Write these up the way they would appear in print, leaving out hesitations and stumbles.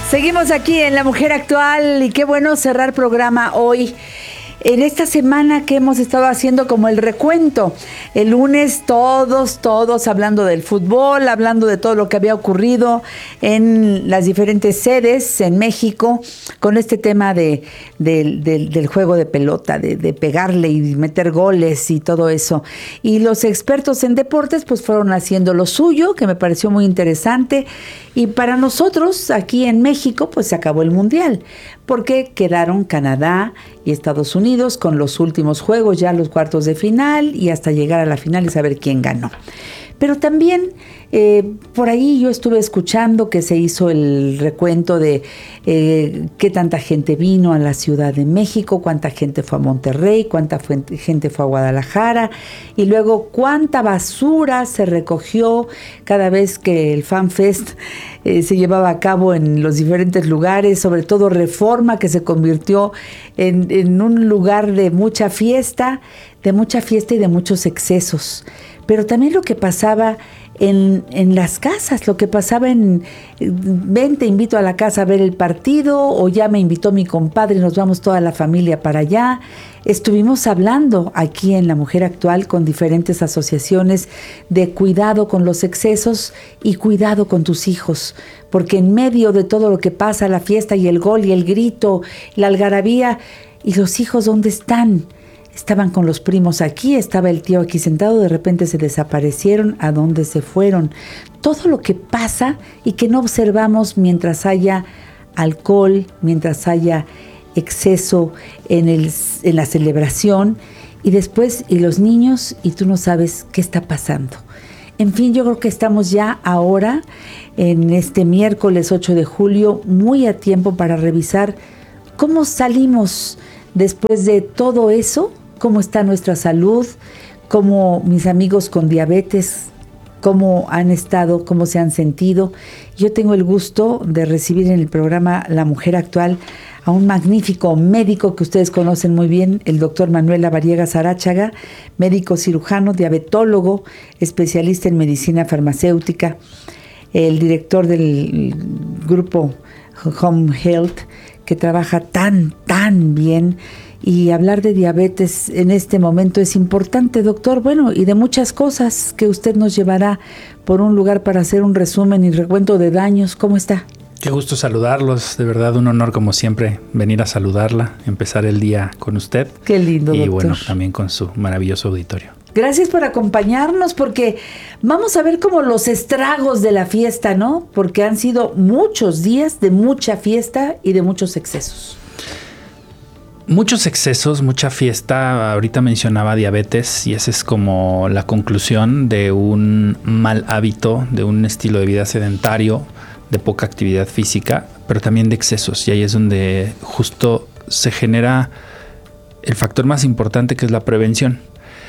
Seguimos aquí en La Mujer Actual y qué bueno cerrar programa hoy. En esta semana que hemos estado haciendo como el recuento, el lunes todos hablando del fútbol, hablando de todo lo que había ocurrido en las diferentes sedes en México con este tema del juego de pelota, de pegarle y meter goles y todo eso. Y los expertos en deportes pues fueron haciendo lo suyo, que me pareció muy interesante. Y para nosotros aquí en México pues se acabó el Mundial, porque quedaron Canadá y Estados Unidos con los últimos juegos, ya los cuartos de final y hasta llegar a la final y saber quién ganó. Pero también por ahí yo estuve escuchando que se hizo el recuento de qué tanta gente vino a la Ciudad de México, cuánta gente fue a Monterrey, cuánta gente fue a Guadalajara y luego cuánta basura se recogió cada vez que el Fan Fest se llevaba a cabo en los diferentes lugares, sobre todo Reforma, que se convirtió en un lugar de mucha fiesta y de muchos excesos. Pero también lo que pasaba en las casas, lo que pasaba ven, te invito a la casa a ver el partido, o ya me invitó mi compadre y nos vamos toda la familia para allá. Estuvimos hablando aquí en La Mujer Actual con diferentes asociaciones de cuidado con los excesos y cuidado con tus hijos, porque en medio de todo lo que pasa, la fiesta y el gol y el grito, la algarabía, ¿y los hijos dónde están? Estaban con los primos aquí, estaba el tío aquí sentado, de repente se desaparecieron, ¿a dónde se fueron? Todo lo que pasa y que no observamos mientras haya alcohol, mientras haya exceso en la celebración, y después, y los niños, y tú no sabes qué está pasando. En fin, yo creo que estamos ya ahora, en este miércoles 8 de julio, muy a tiempo para revisar cómo salimos después de todo eso. Cómo está nuestra salud, cómo mis amigos con diabetes, cómo han estado, cómo se han sentido. Yo tengo el gusto de recibir en el programa La Mujer Actual a un magnífico médico que ustedes conocen muy bien, el doctor Manuel Lavariega Saráchaga, médico cirujano, diabetólogo, especialista en medicina farmacéutica, el director del grupo Home Health, que trabaja tan bien. Y hablar de diabetes en este momento es importante, doctor. Bueno, y de muchas cosas que usted nos llevará por un lugar para hacer un resumen y recuento de daños. ¿Cómo está? Qué gusto saludarlos. De verdad, un honor como siempre venir a saludarla, empezar el día con usted. Qué lindo, doctor. Y bueno, también con su maravilloso auditorio. Gracias por acompañarnos, porque vamos a ver como los estragos de la fiesta, ¿no? Porque han sido muchos días de mucha fiesta y de muchos excesos. Muchos excesos, mucha fiesta. Ahorita mencionaba diabetes y esa es como la conclusión de un mal hábito, de un estilo de vida sedentario, de poca actividad física, pero también de excesos. Y ahí es donde justo se genera el factor más importante, que es la prevención.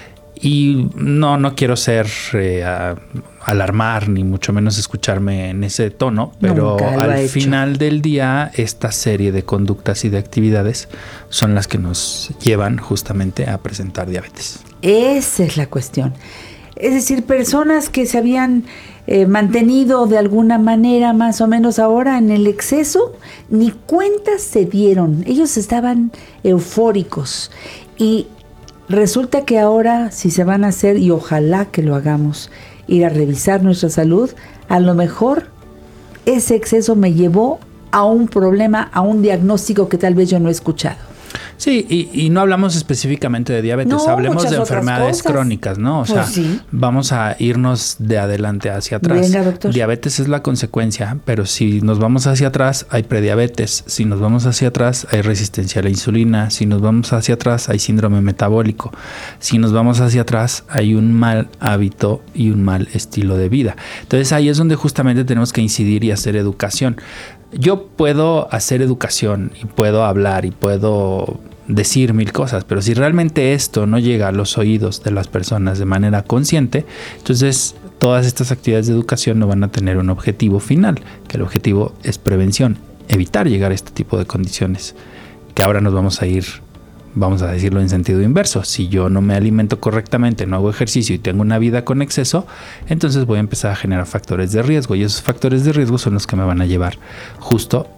Y no quiero ser alarmar, ni mucho menos escucharme en ese tono, pero al final del día esta serie de conductas y de actividades son las que nos llevan justamente a presentar diabetes. Esa es la cuestión. Es decir, personas que se habían mantenido de alguna manera más o menos ahora en el exceso, ni cuenta se dieron. Ellos estaban eufóricos y resulta que ahora, si se van a hacer, y ojalá que lo hagamos, ir a revisar nuestra salud, a lo mejor ese exceso me llevó a un problema, a un diagnóstico que tal vez yo no he escuchado. Sí, y no hablamos específicamente de diabetes, no, hablemos de enfermedades crónicas, ¿no? O sea, sí. Vamos a irnos de adelante hacia atrás. Venga, doctor. Diabetes es la consecuencia, pero si nos vamos hacia atrás, hay prediabetes. Si nos vamos hacia atrás, hay resistencia a la insulina. Si nos vamos hacia atrás, hay síndrome metabólico. Si nos vamos hacia atrás, hay un mal hábito y un mal estilo de vida. Entonces ahí es donde justamente tenemos que incidir y hacer educación. Yo puedo hacer educación y puedo hablar y puedo decir mil cosas, pero si realmente esto no llega a los oídos de las personas de manera consciente, entonces todas estas actividades de educación no van a tener un objetivo final, que el objetivo es prevención, evitar llegar a este tipo de condiciones, que ahora nos vamos a ir, vamos a decirlo en sentido inverso. Si yo no me alimento correctamente, no hago ejercicio y tengo una vida con exceso, entonces voy a empezar a generar factores de riesgo, y esos factores de riesgo son los que me van a llevar justo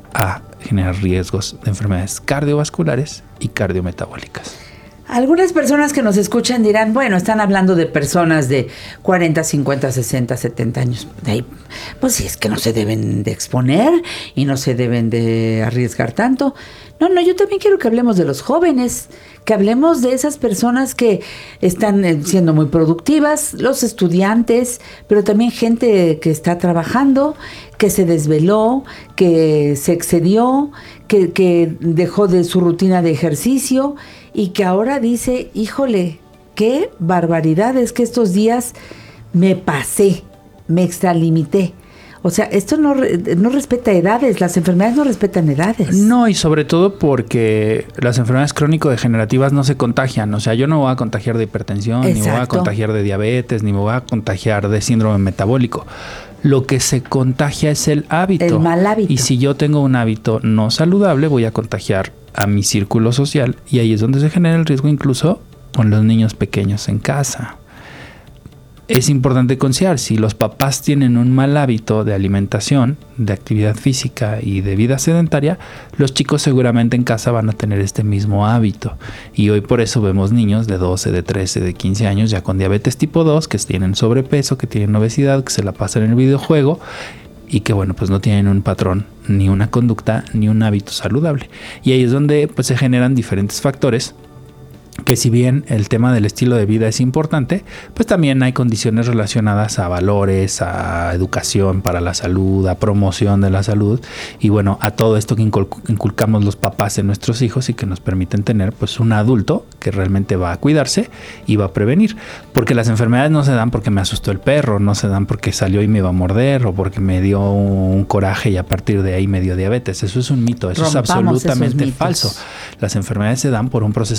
a generar riesgos de enfermedades cardiovasculares y cardiometabólicas. Algunas personas que nos escuchan dirán, bueno, están hablando de personas de 40, 50, 60, 70 años. Pues sí, es que no se deben de exponer y no se deben de arriesgar tanto. No, yo también quiero que hablemos de los jóvenes, que hablemos de esas personas que están siendo muy productivas, los estudiantes, pero también gente que está trabajando, que se desveló, que se excedió, que dejó de su rutina de ejercicio y que ahora dice, híjole, qué barbaridad, es que estos días me pasé, me extralimité. O sea, esto no respeta edades, las enfermedades no respetan edades. No, y sobre todo porque las enfermedades crónico-degenerativas no se contagian. O sea, yo no me voy a contagiar de hipertensión, Exacto. Ni me voy a contagiar de diabetes, ni me voy a contagiar de síndrome metabólico. Lo que se contagia es el hábito. El mal hábito. Y si yo tengo un hábito no saludable, voy a contagiar a mi círculo social. Y ahí es donde se genera el riesgo incluso con los niños pequeños en casa. Es importante considerar, si los papás tienen un mal hábito de alimentación, de actividad física y de vida sedentaria, los chicos seguramente en casa van a tener este mismo hábito. Y hoy por eso vemos niños de 12, de 13, de 15 años ya con diabetes tipo 2, que tienen sobrepeso, que tienen obesidad, que se la pasan en el videojuego y que bueno, pues no tienen un patrón, ni una conducta, ni un hábito saludable. Y ahí es donde pues se generan diferentes factores que si bien el tema del estilo de vida es importante, pues también hay condiciones relacionadas a valores, a educación para la salud, a promoción de la salud y bueno, a todo esto que inculcamos los papás en nuestros hijos y que nos permiten tener pues un adulto que realmente va a cuidarse y va a prevenir. Porque las enfermedades no se dan porque me asustó el perro, no se dan porque salió y me iba a morder o porque me dio un coraje y a partir de ahí me dio diabetes. Eso es un mito, eso es absolutamente falso. Las enfermedades se dan por un proceso